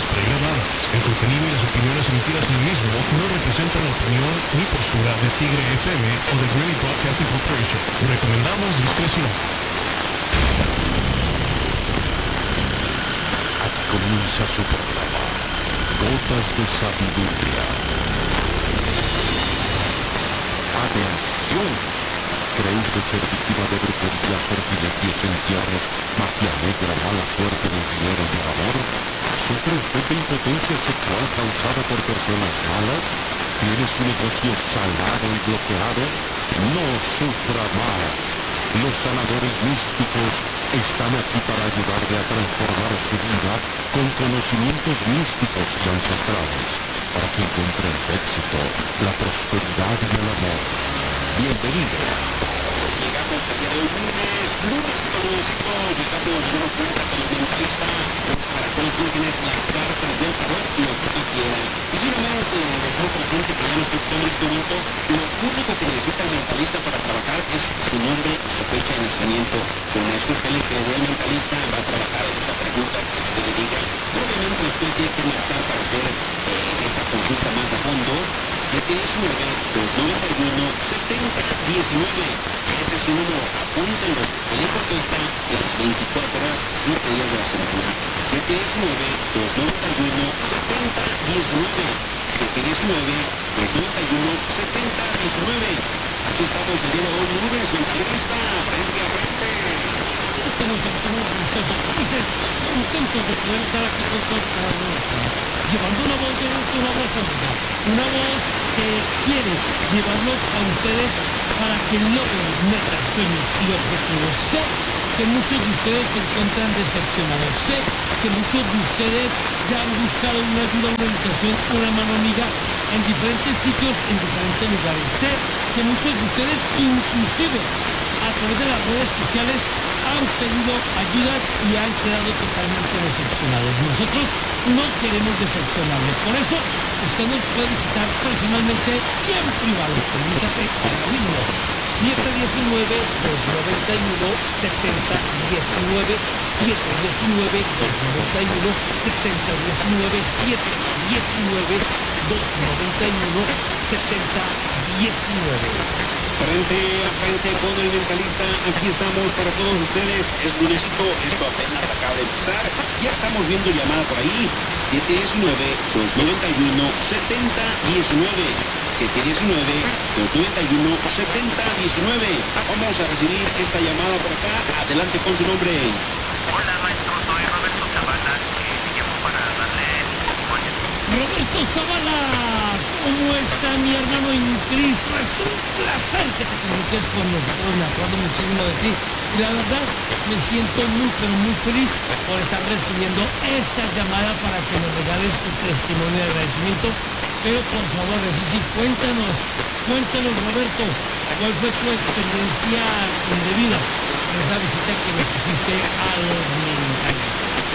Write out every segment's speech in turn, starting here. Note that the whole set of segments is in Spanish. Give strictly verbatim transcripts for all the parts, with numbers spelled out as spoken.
pregrabadas. El contenido y las opiniones emitidas en el mismo no representan la opinión ni postura de Tigre F M o de Granny Broadcasting Corporation. Recomendamos discreción. Aquí comienza su programa, Gotas de Sabiduría. ¡Atención! ¿Cree usted ser víctima de brujería, sortilegios, entierros, magia negra, mala suerte, de dinero y amor? ¿Sufre usted de impotencia sexual causada por personas malas? ¿Tiene su negocio salado y bloqueado? No sufra más. Los sanadores místicos están aquí para ayudarle a transformar su vida con conocimientos místicos y ancestrales, para que encuentre el éxito, la prosperidad y el amor. Bienvenido. Llegamos al día de hoy, lunes, lunes y lunesito, llegamos a una puerta con el mentalista, los caracoles vírgenes, las cartas del tarot, lo que usted quiera. Y de una vez, eh, decimos a la gente que ya no está escuchando en este momento, lo único que necesita el mentalista para trabajar es su nombre y su fecha de nacimiento. Con eso usted le cree al mentalista, va a trabajar en esa pregunta que usted le diga. Obviamente usted tiene que marcar para hacer eh, esa consulta más a fondo. siete diecinueve, dos noventa y uno, setenta diecinueve. Ese es su número, apúntenlo. El importe está en las veinticuatro horas, siete días de la semana. siete diecinueve, dos noventa y uno, setenta diecinueve. siete diecinueve, dos noventa y uno, setenta diecinueve. Aquí estamos el día de hoy, lunes, mentalista, frente a frente. Estamos muy gustosos, felices, contentos de poder estar aquí con todos cada uno de ustedes, llevando una voz de gusto, una voz amiga, una voz que quiere llevarlos a ustedes para que logren metas, sueños y objetivos. Sé que muchos de ustedes se encuentran decepcionados, sé que muchos de ustedes ya han buscado una ayuda, una orientación, una mano amiga en diferentes sitios, en diferentes lugares. Sé que muchos de ustedes inclusive a través de las redes sociales han pedido ayudas y han quedado totalmente decepcionados. Nosotros no queremos decepcionarles. Por eso, usted nos puede visitar personalmente y en privado. Permítame ahora mismo. siete diecinueve, dos noventa y uno, setenta diecinueve. siete diecinueve, dos noventa y uno, setenta diecinueve. siete diecinueve, dos noventa y uno, setenta diecinueve. Frente a frente con el mentalista, aquí estamos para todos ustedes. Es lunesito, esto apenas acaba de empezar. Ya estamos viendo llamada por ahí. siete diecinueve, dos noventa y uno, setenta diecinueve. siete diecinueve, dos noventa y uno, setenta diecinueve. Vamos a recibir esta llamada por acá. Adelante con su nombre. Hola maestro, soy Roberto Zavala, eh, me llamo para darle testimonio. Roberto Zavala, ¿cómo está mi hermano en Cristo? Es un placer que te comuniques con nosotros, me acuerdo muchísimo de ti. Y la verdad, me siento muy, pero muy feliz por estar recibiendo esta llamada para que me regales tu testimonio de agradecimiento. Pero por favor, sí, cuéntanos, cuéntanos Roberto, ¿cuál fue tu experiencia de vida en esa visita que me hiciste a los mentalistas?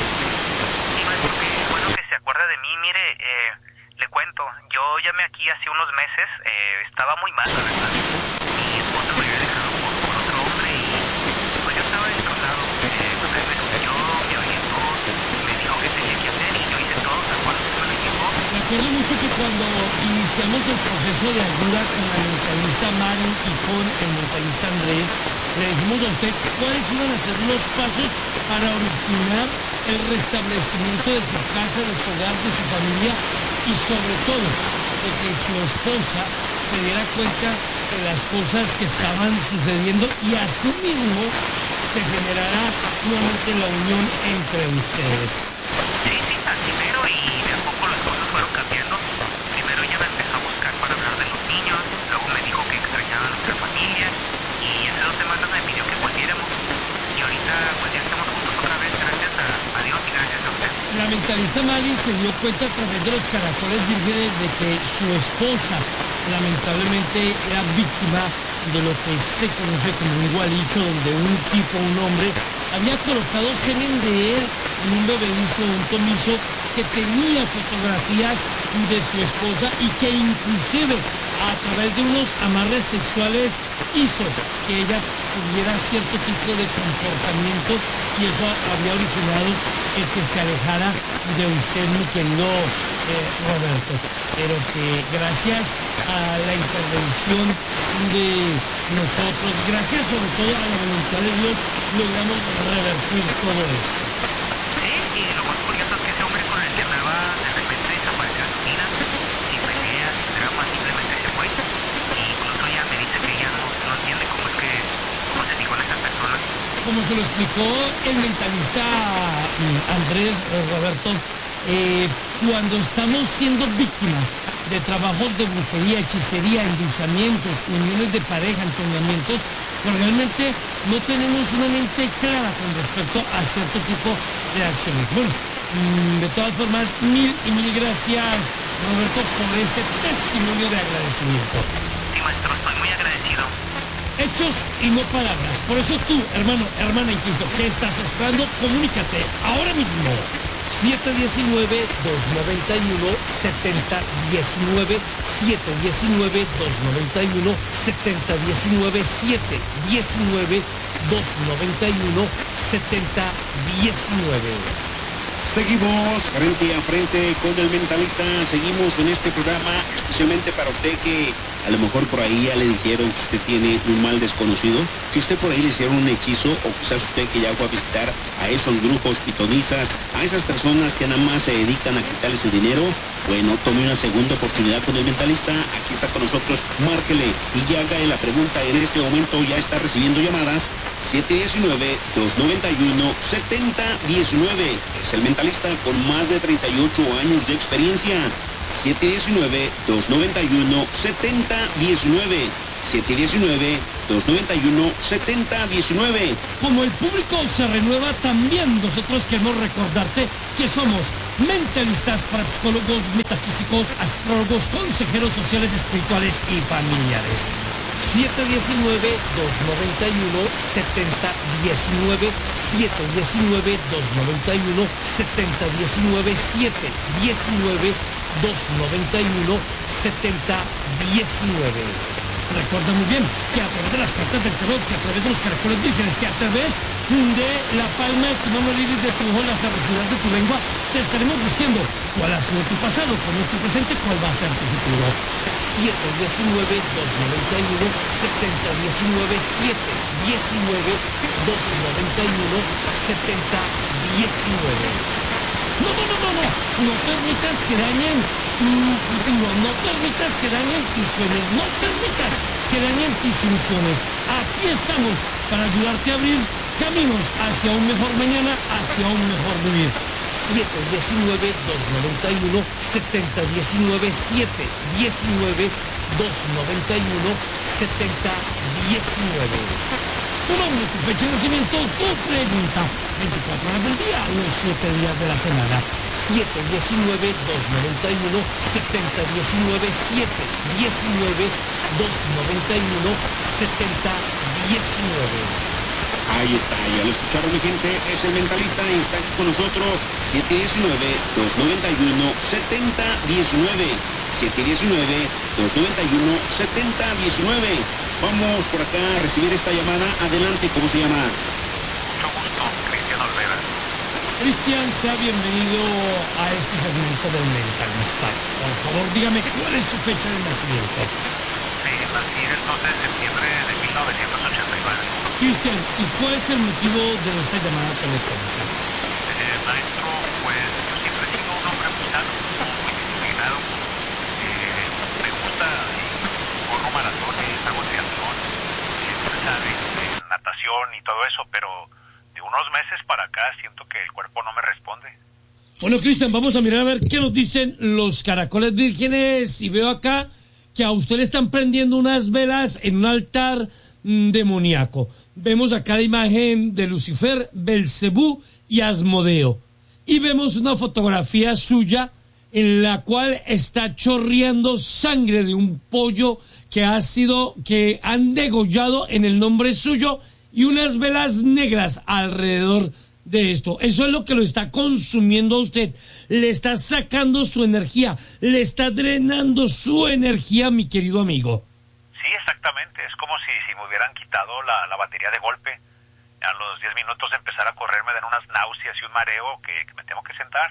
Sí, maestro, que bueno que se acuerda de mí. Mire, eh, le cuento, yo llamé aquí hace unos meses, eh, estaba muy mal, la verdad. Mi esposa me había dejado por, por otro hombre y pues yo estaba destrozado. Eh, pues él me escuchó, me orientó, me dijo qué tenía que hacer y yo hice todo, ¿se acuerda? Me lo dijo. Recuerdo mucho que cuando iniciamos el proceso de ayuda con la mentalista Mari y con el mentalista Andrés, le dijimos a usted cuáles iban a ser los pasos para originar el restablecimiento de su casa, de su hogar, de su familia y sobre todo de que su esposa se diera cuenta de las cosas que estaban sucediendo y asimismo se generará nuevamente la unión entre ustedes. Sí, sí, así mero, y de a poco las cosas fueron cambiando. Primero ella me empezó a buscar para hablar de los niños, luego me dijo que extrañaba a nuestra familia y hace dos semanas me pidió que volviéramos. Y ahorita pues ya estamos juntos otra vez, gracias a, a Dios y gracias a usted. La mentalista Mari se dio cuenta a través de los caracoles vírgenes de que su esposa lamentablemente era víctima de lo que se conoce como un gualicho, donde un tipo, un hombre, había colocado semen de él en un bebedizo, un tomizo que tenía fotografías de su esposa y que inclusive a través de unos amarres sexuales hizo que ella tuviera cierto tipo de comportamiento y eso había originado el que se alejara de usted, mi querido eh, Roberto. Pero que gracias a la intervención de nosotros, gracias sobre todo a la voluntad de Dios, logramos revertir todo esto. Sí, y lo más curioso es que ese hombre con el que andaba de repente desapareció en su vida, sin peleas, sin drama, simplemente se fue. Y incluso ella me dice que ella no, no entiende cómo es que cómo se fijó en esas personas. Como se lo explicó el mentalista Andrés eh, Roberto, eh, cuando estamos siendo víctimas de trabajos de brujería, hechicería, endulzamientos, uniones de pareja, entoñamientos, pues realmente no tenemos una mente clara con respecto a cierto tipo de acciones. Bueno, mmm, de todas formas, mil y mil gracias, Roberto, por este testimonio de agradecimiento. Sí, maestro, estoy muy agradecido. Hechos y no palabras. Por eso tú, hermano, hermana en Cristo, ¿qué estás esperando? Comunícate ahora mismo. siete uno nueve, dos nueve uno, siete cero uno nueve, siete uno nueve, dos nueve uno, siete uno nueve, siete uno nueve, dos nueve uno, siete uno nueve. Seguimos frente a frente con el mentalista, seguimos en este programa especialmente para usted que a lo mejor por ahí ya le dijeron que usted tiene un mal desconocido, que usted por ahí le hicieron un hechizo, o quizás usted que ya fue a visitar a esos grupos pitonizas, a esas personas que nada más se dedican a quitarles el dinero. Bueno, tome una segunda oportunidad con el mentalista, aquí está con nosotros, márquele y ya haga la pregunta. En este momento ya está recibiendo llamadas. Siete uno nueve, dos nueve uno, siete cero uno nueve, es el mentalista con más de treinta y ocho años de experiencia. Siete uno nueve, dos nueve uno, siete cero uno nueve, siete uno nueve, dos nueve uno, siete cero uno nueve. Como el público se renueva, también nosotros queremos recordarte que somos mentalistas, parapsicólogos, metafísicos, astrólogos, consejeros sociales, espirituales y familiares. siete uno nueve, dos nueve uno, siete cero uno nueve, siete uno nueve, dos nueve uno, siete cero uno nueve, siete uno nueve, dos nueve uno, siete cero uno nueve. Recuerda muy bien que a través de las cartas del tarot, que a través de los caracoles vírgenes, que a través de la palma de tu mano libre de tu ojo, la sabiduría de tu lengua, te estaremos diciendo cuál ha sido tu pasado, cuál es tu presente, cuál va a ser tu futuro. siete uno nueve, dos nueve uno, siete cero uno nueve, siete uno nueve, dos nueve uno, siete cero uno nueve. No, no, no, no, no, no permitas que dañen, no, no permitas que dañen tus sueños, no permitas que dañen tus ilusiones. Aquí estamos para ayudarte a abrir caminos hacia un mejor mañana, hacia un mejor vivir. siete uno nueve, dos nueve uno, siete cero uno nueve, siete uno nueve, dos nueve uno, siete cero uno nueve. Tu nombre, tu fecha de nacimiento, tu pregunta. veinticuatro horas del día, los siete días de la semana. siete uno nueve, dos nueve uno, siete cero uno nueve, siete uno nueve, dos nueve uno, siete cero uno nueve. Ahí está, ya lo escucharon mi gente, es el mentalista y está aquí con nosotros. siete uno nueve, dos nueve uno, siete cero uno nueve, siete uno nueve, dos nueve uno, siete cero uno nueve. Vamos por acá a recibir esta llamada. Adelante, ¿cómo se llama? Mucho gusto, Cristian Olvera. Cristian, sea bienvenido a este segmento del mentalista. Por favor, dígame cuál es su fecha de nacimiento. Sí, nací el doce de septiembre de mil novecientos ochenta y nueve. Cristian, ¿y cuál es el motivo de esta llamada telefónica? Eh, maestro, pues yo siempre he sido un hombre muy sano, muy disciplinado. Eh, me gusta, eh, corro maratones, hago triatlón, eh, usted sabe, eh, natación y todo eso, pero de unos meses para acá siento que el cuerpo no me responde. Bueno, Cristian, vamos a mirar a ver qué nos dicen los caracoles vírgenes. Y veo acá que a usted le están prendiendo unas velas en un altar mmm, demoníaco. Vemos acá la imagen de Lucifer, Belcebú y Asmodeo. Y vemos una fotografía suya en la cual está chorreando sangre de un pollo que ha sido, que han degollado en el nombre suyo, y unas velas negras alrededor de esto. Eso es lo que lo está consumiendo a usted. Le está sacando su energía, le está drenando su energía, mi querido amigo. Sí, Sí, exactamente. Es como si, si me hubieran quitado la, la batería de golpe. A los diez minutos de empezar a correr me dan unas náuseas y un mareo que, que me tengo que sentar.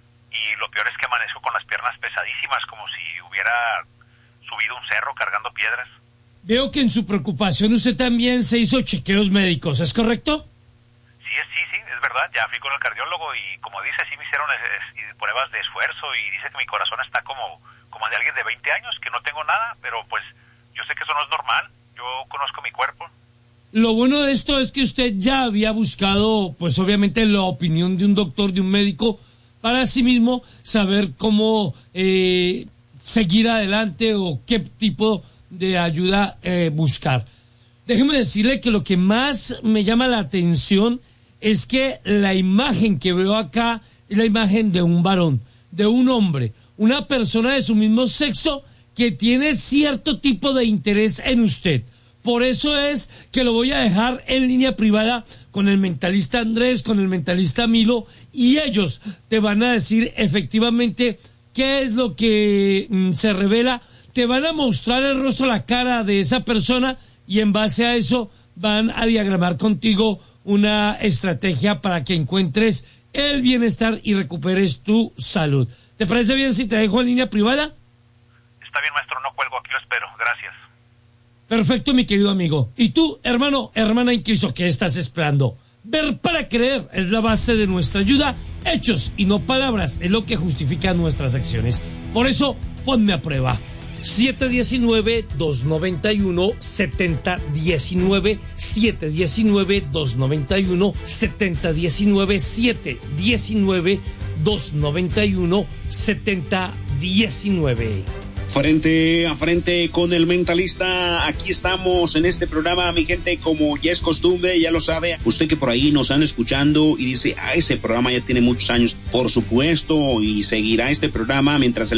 Y lo peor es que amanezco con las piernas pesadísimas, como si hubiera subido un cerro cargando piedras. Veo que en su preocupación usted también se hizo chequeos médicos, ¿es correcto? Sí, sí, sí, es verdad. Ya fui con el cardiólogo y, como dice, sí me hicieron es, es, pruebas de esfuerzo y dice que mi corazón está como, como de alguien de veinte años, que no tengo nada, pero pues yo sé que eso no es normal. Yo conozco mi cuerpo. Lo bueno de esto es que usted ya había buscado, pues obviamente, la opinión de un doctor, de un médico, para sí mismo saber cómo eh, seguir adelante o qué tipo de ayuda eh, buscar. Déjeme decirle que lo que más me llama la atención es que la imagen que veo acá es la imagen de un varón, de un hombre, una persona de su mismo sexo que tiene cierto tipo de interés en usted. Por eso es que lo voy a dejar en línea privada con el mentalista Andrés, con el mentalista Milo, y ellos te van a decir efectivamente qué es lo que mm, se revela. Te van a mostrar el rostro, la cara de esa persona, y en base a eso van a diagramar contigo una estrategia para que encuentres el bienestar y recuperes tu salud. ¿Te parece bien si te dejo en línea privada? Está bien, maestro, no cuelgo, aquí lo espero. Gracias. Perfecto, mi querido amigo. Y tú, hermano, hermana en Cristo, ¿qué estás esperando? Ver para creer es la base de nuestra ayuda. Hechos y no palabras es lo que justifica nuestras acciones. Por eso, ponme a prueba. siete uno nueve, dos nueve uno, siete cero uno nueve, siete uno nueve, dos nueve uno, siete cero uno nueve, siete uno nueve, dos nueve uno, siete cero uno nueve. Frente a frente con el mentalista, aquí estamos en este programa, mi gente, como ya es costumbre, ya lo sabe, usted que por ahí nos anda escuchando y dice, ah, ese programa ya tiene muchos años, por supuesto, y seguirá este programa mientras el